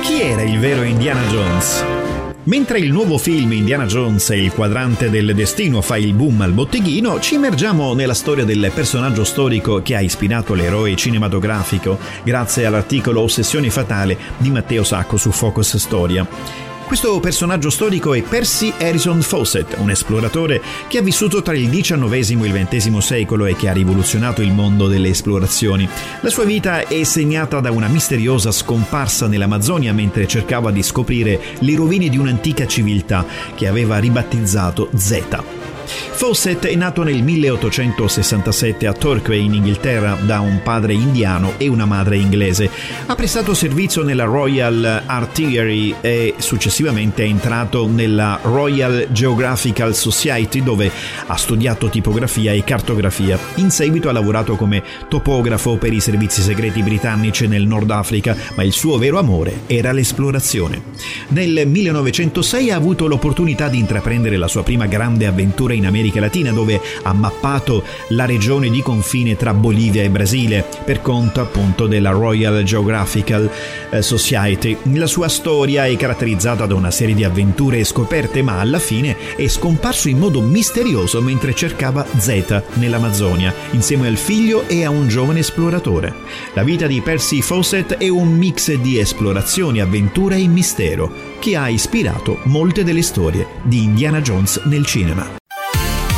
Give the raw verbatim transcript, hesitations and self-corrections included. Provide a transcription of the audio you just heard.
Chi era il vero Indiana Jones? Mentre il nuovo film Indiana Jones e il quadrante del destino fa il boom al botteghino, ci immergiamo nella storia del personaggio storico che ha ispirato l'eroe cinematografico grazie all'articolo Ossessione fatale di Matteo Sacco su Focus Storia. Questo personaggio storico è Percy Harrison Fawcett, un esploratore che ha vissuto tra il diciannovesimo e il ventesimo secolo e che ha rivoluzionato il mondo delle esplorazioni. La sua vita è segnata da una misteriosa scomparsa nell'Amazzonia mentre cercava di scoprire le rovine di un'antica civiltà che aveva ribattezzato Zeta. Fawcett è nato nel milleottocentosessantasette a Torquay in Inghilterra da un padre indiano e una madre inglese. Ha prestato servizio nella Royal Artillery e successivamente è entrato nella Royal Geographical Society, dove ha studiato tipografia e cartografia. In seguito ha lavorato come topografo per i servizi segreti britannici nel Nord Africa, ma il suo vero amore era l'esplorazione. Nel millenovecentosei ha avuto l'opportunità di intraprendere la sua prima grande avventura in America Latina, dove ha mappato la regione di confine tra Bolivia e Brasile per conto appunto della Royal Geographical Society. La sua storia è caratterizzata da una serie di avventure e scoperte, ma alla fine è scomparso in modo misterioso mentre cercava Zeta nell'Amazzonia insieme al figlio e a un giovane esploratore. La vita di Percy Fawcett è un mix di esplorazioni, avventura e mistero che ha ispirato molte delle storie di Indiana Jones nel cinema.